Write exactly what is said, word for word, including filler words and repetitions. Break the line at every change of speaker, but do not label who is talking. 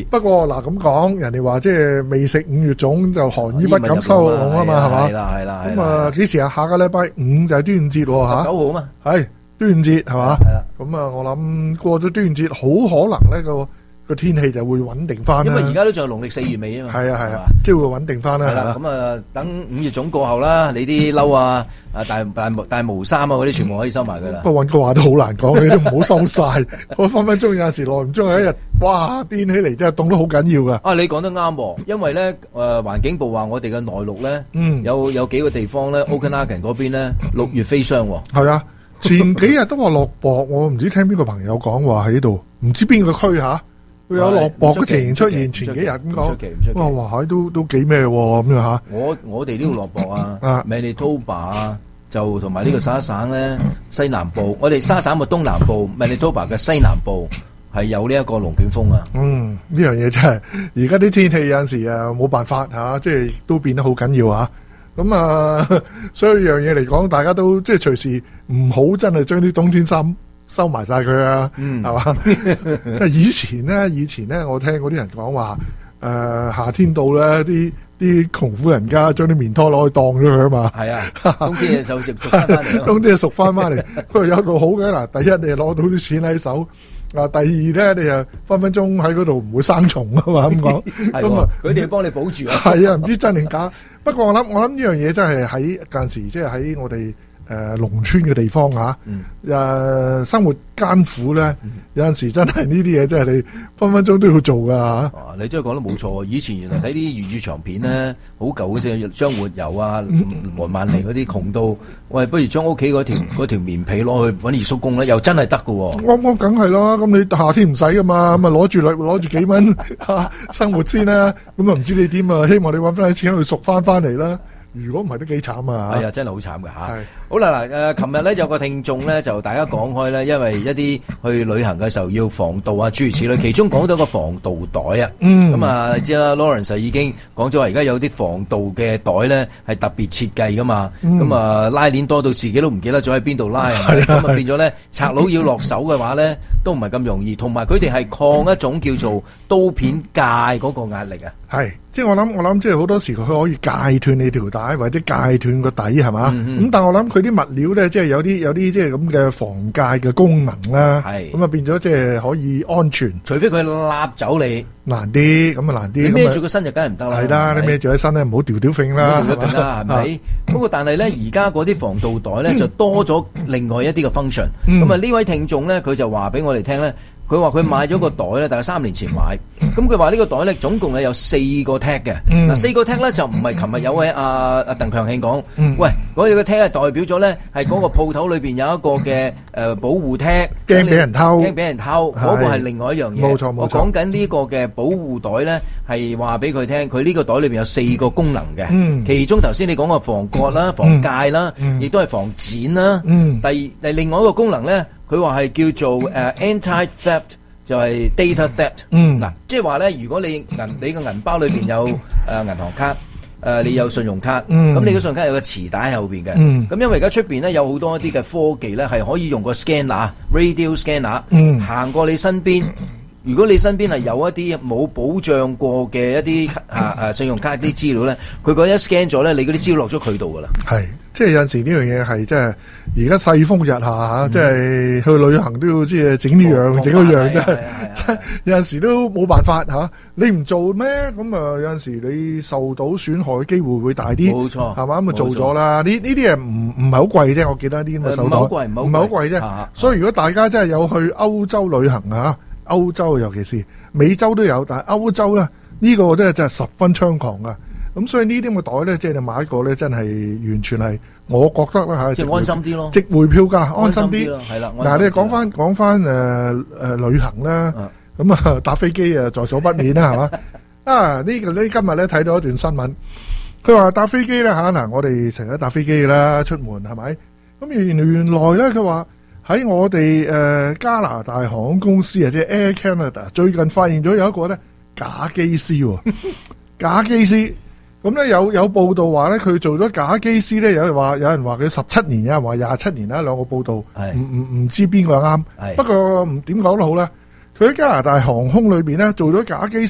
不過嗱咁講，人哋話即係未食五月粽就寒衣不敢收籠啊嘛，係嘛？
係啦係啦。
咁啊，幾時啊？下個禮拜五就係端午節喎嚇。
十九號嘛。
係端午節係嘛？
係啦。
咁啊，我諗過咗端午節，好可能咧個個天氣就會穩定翻。
因為而家都仲係農曆四月尾啊嘛。
係啊係啊，即係會穩定翻啦。
係啦，咁啊，等五月粽過後啦，你啲褸啊、啊大大大毛衫啊嗰啲，全部可以收埋噶啦。
不過揾個話都好難講，你都唔好收晒。我分分鐘有陣時耐唔中有一日，哇癲起嚟真係凍得好緊要噶。
啊，你講得啱喎，因為咧誒環境部話我哋嘅內陸咧，
嗯，
有有幾個地方咧，Okanagan嗰邊咧六月飛霜喎。
係啊，前幾日都話落雹，我唔知聽邊個朋友講話喺度，唔知邊個區嚇。會有落雹嘅情形出現，前幾日咁講，哇哇，都都幾咩喎咁樣嚇。
我我哋呢度落雹啊，Manitoba 啊，就同埋呢個沙省咧西南部，我哋沙省嘅東南部，Manitoba 嘅西南部係有呢一個龍捲風啊。
嗯，呢樣嘢真係，而家啲天氣有陣時啊冇辦法嚇，即係都變得好緊要嚇。咁啊，所以樣嘢嚟講，大家都即係隨時唔好真係將啲冬天衫收埋晒佢啊，係嘛？以前咧，以前咧，我聽嗰啲人講話，誒夏天到咧，啲啲窮苦人家將啲棉拖攞去當咗佢啊嘛。
係啊，冬天就熟翻翻嚟。
冬天熟翻翻嚟，佢有度好嘅嗱。第一，你係攞到啲錢喺手；啊，第二咧，你又分分鐘喺嗰度唔會生蟲啊嘛。咁講，咁啊，
佢哋幫你保住啊。
係啊，唔知真定假。不過我諗，我諗呢樣嘢真係喺近時，即係喺我哋。誒、呃、農村嘅地方嚇，誒、嗯呃、生活艱苦咧，嗯、有陣時真係呢啲嘢真係你分分鐘都要做㗎嚇、啊。
你真係講得冇錯，以前原來睇啲粵語長片咧，好舊嗰啲張活游啊、黃曼梨嗰啲窮到，喂，不如將屋企嗰條嗰條棉被攞去揾二叔公咧，又真係得㗎喎。
我我梗係啦，咁你夏天唔使㗎嘛，咁啊攞住攞住幾蚊嚇生活先啦，咁啊唔知你點啊，希望你揾翻啲錢去贖翻翻嚟啦。如果唔係都幾慘啊！
係啊，真係好慘㗎嚇。好啦嗱，誒，琴日咧有個聽眾咧就大家講開咧，因為一啲去旅行嘅時候要防盜啊諸如此類，其中講到個防盜袋啊。嗯。咁啊，你知啦 Lawrence 已經講咗話，而家有啲防盜嘅袋咧係特別設計㗎嘛。咁、嗯、啊，拉鏈多到自己都唔記得咗喺邊度拉，係咪？咁啊變咗咧，賊佬要落手嘅話咧，都唔係咁容易。同埋佢哋係抗一種叫做刀片界嗰個壓力啊。
係。即係我諗，我諗即係好多時佢可以戒斷你條帶，或者戒斷個底係嘛？咁、嗯、但係我諗佢啲物料咧，即係有啲有啲即係咁嘅防戒嘅功能啦。係咁啊，變咗即係可以安全。除非佢揦走你，難啲咁啊難啲。你孭住個身就梗係唔得啦。係啦，你孭住喺身咧，唔好掉掉揈啦。掉掉揈啦，係咪？不過但係咧，而家嗰啲防盜袋咧就多咗另外一啲嘅 function。咁啊，呢位聽眾咧，佢就話俾我哋聽咧。佢話佢買咗個袋咧，大概三年前買。咁佢話呢個袋咧，總共係有四個 tag 嘅。嗱、嗯，四個 tag 咧就唔係琴日有位阿阿鄧強慶講，嗯、喂，嗰個 tag 係代表咗咧係嗰個鋪頭裏邊有一個嘅誒、呃、保護 tag，驚俾人偷，驚俾人偷。嗰、嗰個係另外一樣嘢。冇錯冇錯。我講緊呢個嘅保護袋咧，係話俾佢聽，佢呢個袋裏邊有四個功能嘅。嗯、其中頭先你講個防割啦、防戒啦，亦都係防剪啦。嗯、第二，另外一個功能咧。佢話係叫做誒、uh, anti-theft，就係 data theft。嗯，嗱，即係話咧，如果你銀你個銀包裏邊有誒、呃、銀行卡，誒、呃、你有信用卡，咁、嗯、你個信用卡有個磁帶喺後邊嘅。嗯，咁因為而家出邊咧有好多一啲嘅科技咧，係可以用個 scanner、radio scanner，嗯，行過你身邊。如果你身邊係有一啲冇保障過嘅一啲啊啊信用卡啲資料咧，佢嗰一 scan 咗咧，你嗰啲資料落咗佢度噶啦。係，即係有陣時呢樣嘢係即係而家世風日下嚇，即係去旅行都要即係整呢樣整嗰樣，真係真有陣時都冇辦法嚇。你唔做咩？咁啊有陣時你受到損害嘅機會會大啲。冇錯，係嘛？咁啊做咗啦。呢呢啲嘢唔唔係好貴啫，我記得啲咁嘅手袋。唔係好貴，唔係好貴啫。所以如果大家真係有去歐洲旅行啊〜歐洲尤其是美洲都有，但係歐洲咧呢、這個咧真係十分猖狂噶。咁所以呢啲咁嘅袋咧，即係你買一個咧，真係完全係我覺得啦嚇，即係安心啲咯，值回票價，安心啲。係啦，嗱你講翻講翻誒誒旅行啦，咁啊搭飛機啊在所不免啦，係嘛啊呢、這個呢今日咧睇到一段新聞，佢話搭飛機咧嚇嗱，我哋成日搭飛機啦，出門係咪？咁原原來咧佢話。喺我哋誒、呃、加拿大航空公司啊，即係 Air Canada，最近發現咗有一個咧假機師喎，假機師咁咧有有報道話咧佢做咗假機師咧，有人話有人話佢十七年，有人話廿七年啦，兩個報道，唔唔唔知邊個啱，不過唔點講都好啦，佢喺加拿大航空裏邊咧做咗假機師。